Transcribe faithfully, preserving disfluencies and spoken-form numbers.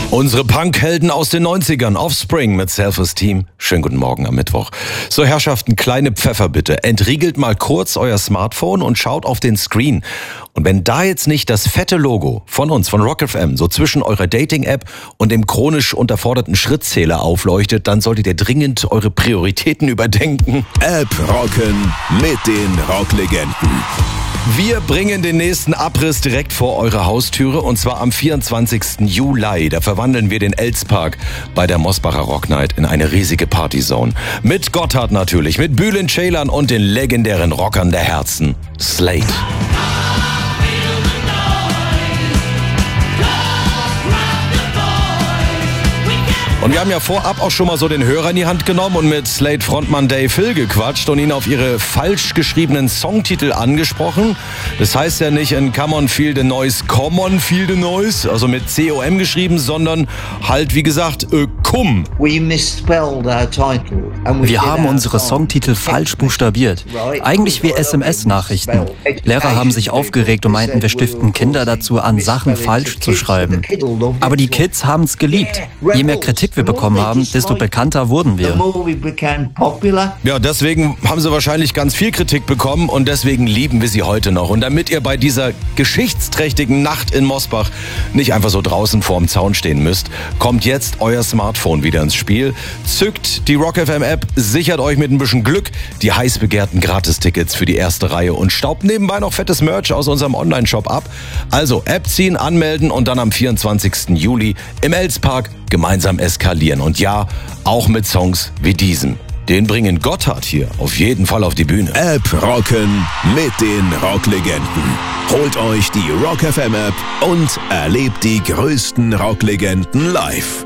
Unsere Punkhelden aus den neunzigern, Offspring mit Self-Esteem. Schönen guten Morgen am Mittwoch. So, Herrschaften, kleine Pfeffer bitte. Entriegelt mal kurz euer Smartphone und schaut auf den Screen. Und wenn da jetzt nicht das fette Logo von uns, von Rock F M, so zwischen eurer Dating-App und dem chronisch unterforderten Schrittzähler aufleuchtet, dann solltet ihr dringend eure Prioritäten überdenken. App rocken mit den Rocklegenden. Wir bringen den nächsten Abriss direkt vor eure Haustüre und zwar am vierundzwanzigsten Juli. Da verwandeln wir den Elspark bei der Mosbacher Rock Night in eine riesige Partyzone. Mit Gotthard natürlich, mit Bülent Ceylan und den legendären Rockern der Herzen, Slade. Und wir haben ja vorab auch schon mal so den Hörer in die Hand genommen und mit Slade-Frontmann Dave Hill gequatscht und ihn auf ihre falsch geschriebenen Songtitel angesprochen. Das heißt ja nicht in Come on Feel the Noise, Come on Feel the Noise, also mit C O M geschrieben, sondern halt wie gesagt, äh, Cum. Wir haben unsere Songtitel falsch buchstabiert. Eigentlich wie S M S-Nachrichten. Lehrer haben sich aufgeregt und meinten, wir stiften Kinder dazu an, Sachen falsch zu schreiben. Aber die Kids haben es geliebt. Je mehr Kritik wir bekommen haben, desto bekannter wurden wir. Ja, deswegen haben sie wahrscheinlich ganz viel Kritik bekommen und deswegen lieben wir sie heute noch. Und damit ihr bei dieser geschichtsträchtigen Nacht in Mosbach nicht einfach so draußen vorm Zaun stehen müsst, kommt jetzt euer Smartphone wieder ins Spiel. Zückt die Rock F M App, sichert euch mit ein bisschen Glück die heiß begehrten Gratistickets für die erste Reihe und staubt nebenbei noch fettes Merch aus unserem Online-Shop ab. Also App ziehen, anmelden und dann am vierundzwanzigsten Juli im Elspark gemeinsam eskalieren. Und ja, auch mit Songs wie diesem. Den bringen Gotthard hier auf jeden Fall auf die Bühne. App rocken mit den Rocklegenden. Holt euch die Rock F M App und erlebt die größten Rocklegenden live.